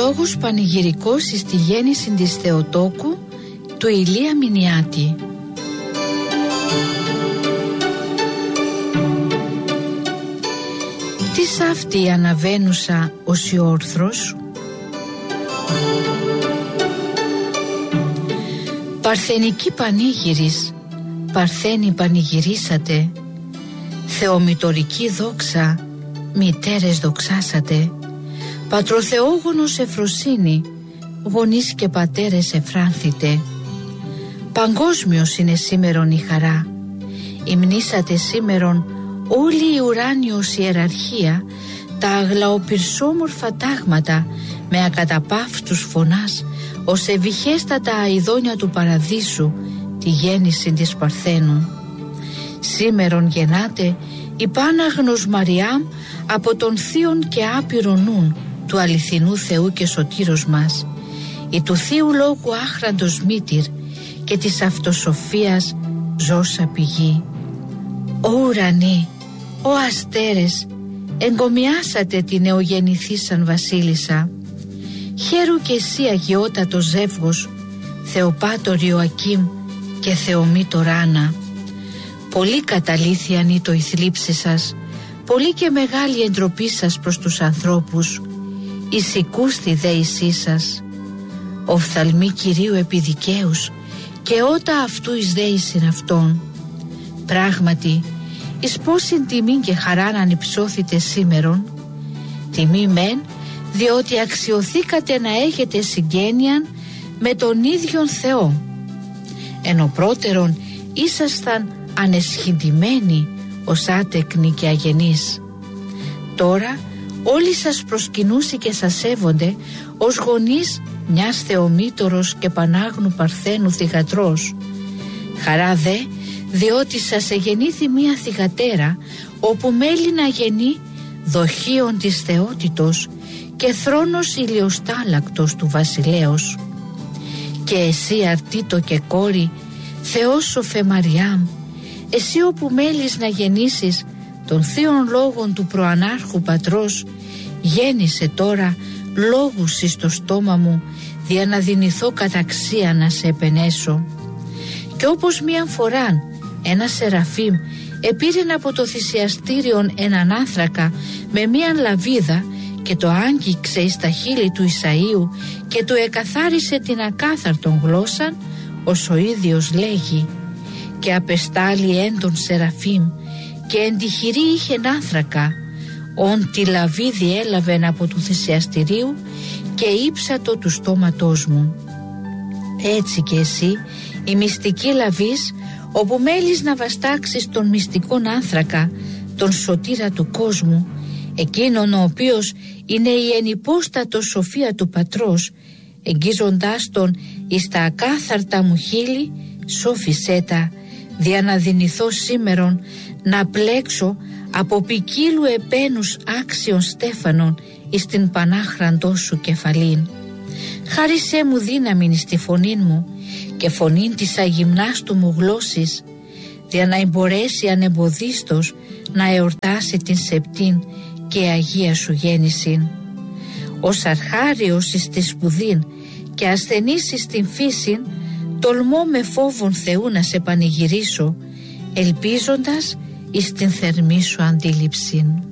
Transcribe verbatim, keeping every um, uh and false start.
Λόγος πανηγυρικός εις τη γέννηση της Θεοτόκου του Ηλία Μηνιάτη. Τι αυτή αναβαίνουσα ως η όρθρος? Παρθενική πανήγυρης, παρθένη πανηγυρίσατε, θεομητορική δόξα, μητέρες δοξάσατε, πατροθεόγονος ευφροσύνη, γονείς και πατέρες εφράνθητε. Παγκόσμιος είναι σήμερον η χαρά, υμνήσατε σήμερον όλη η ουράνιος ιεραρχία, τα αγλαοπυρσόμορφα τάγματα με ακαταπαύστους φωνάς, ως ευηχέστατα αηδόνια του παραδείσου, τη γέννηση της Παρθένου. Σήμερον γεννάτε η Πάναγνος Μαριάμ από τον θείον και άπειρο νουν του αληθινού Θεού και Σωτήρος μας, η του Θείου Λόγου άχραντος μήτηρ και της αυτοσοφίας ζώσα πηγή. Ω ουρανοί, ω αστέρες, εγκομιάσατε την νεογεννηθήσαν βασίλισσα. Χαίρου και εσύ αγιότατο ζεύγος, Θεοπάτορ Ιωακήμ και Θεομήτωρ Άννα. Πολύ καταλήθιαν ήτο η θλίψη σας, πολύ και μεγάλη εντροπή σας προς τους ανθρώπους, ησικούστη δέησή σας. Οφθαλμή Κυρίου επιδικαίους και ότα αυτού εις δέησιν αυτόν. Πράγματι, εις πόσην τιμή και χαράν ανυψώθητε σήμερον, τιμή μεν, διότι αξιωθήκατε να έχετε συγγένειαν με τον ίδιον Θεό. Εν ο πρώτερον ήσασταν ανεσχυντημένοι ως άτεκνοι και αγενείς. Τώρα όλοι σας προσκυνούσι και σας σέβονται ως γονείς μιας Θεομήτωρος και Πανάγνου Παρθένου θυγατρός. Χαρά δε, διότι σας εγεννήθη μία θυγατέρα, όπου μέλη να γεννεί δοχείων της θεότητος και θρόνος ηλιοστάλακτος του βασιλέως. Και εσύ αρτήτο και κόρη, Θεόσοφε Μαριάμ, εσύ όπου μέλης να γεννήσεις των θείων λόγων του προανάρχου πατρός, γέννησε τώρα λόγους εις το στόμα μου, δια να δυνηθώ καταξία να σε επενέσω. Και όπως μίαν φοράν ένα σεραφείμ επήρεν από το θυσιαστήριον έναν άνθρακα με μίαν λαβίδα και το άγγιξε εις τα χείλη του Ισαΐου και του εκαθάρισε την ακάθαρτον γλώσσαν, ως ο ίδιος λέγει, και απεστάλλει εν τον σεραφείμ και εν τη χειρή είχεν άνθρακα, ον τη λαβίδη έλαβεν από του θυσιαστηρίου και ύψατο του στόματός μου. Έτσι και εσύ η μυστική λαβής, όπου μέλεις να βαστάξεις τον μυστικόν άνθρακα, τον σωτήρα του κόσμου, εκείνον ο οποίος είναι η ενυπόστατο σοφία του πατρός, εγγίζοντάς τον εις τα ακάθαρτα μου χείλη, σώφισέ τα, δια να δυνηθώ σήμερον να πλέξω από ποικίλου επένους άξιων στέφανων εις την πανάχραντό σου κεφαλήν. Χάρισέ μου δύναμην εις τη φωνήν μου και φωνήν της αγυμνάστου μου γλώσσης, δια να εμπορέσει ανεμποδίστος να εορτάσει την σεπτήν και αγία σου γέννησιν. Ως αρχάριος εις τη σπουδήν και ασθενής εις την φύσιν, τολμώ με φόβον Θεού να σε πανηγυρίσω, ελπίζοντας εις την θερμή σου αντίληψην.